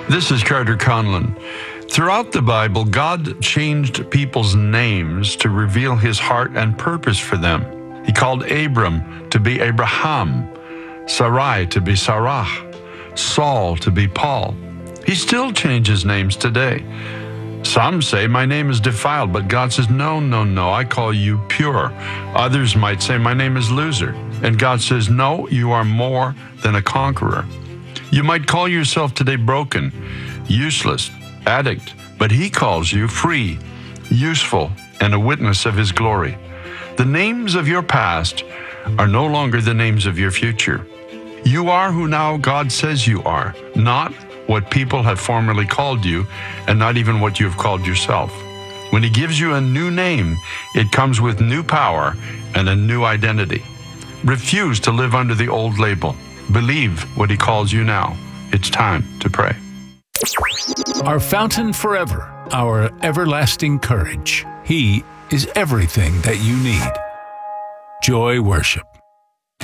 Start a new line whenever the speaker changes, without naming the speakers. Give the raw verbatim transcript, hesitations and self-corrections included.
This is Carter Conlon. Throughout the Bible, God changed people's names to reveal his heart and purpose for them. He called Abram to be Abraham, Sarai to be Sarah, Saul to be Paul. He still changes names today. Some say, my name is defiled, but God says, no, no, no, I call you pure. Others might say, my name is loser. And God says, no, you are more than a conqueror. You might call yourself today broken, useless, addict, but he calls you free, useful, and a witness of his glory. The names of your past are no longer the names of your future. You are who now God says you are, not what people have formerly called you, and not even what you have called yourself. When he gives you a new name, it comes with new power and a new identity. Refuse to live under the old label. Believe what he calls you now. It's time to pray.
Our fountain forever, our everlasting courage. He is everything that you need. Joy Worship.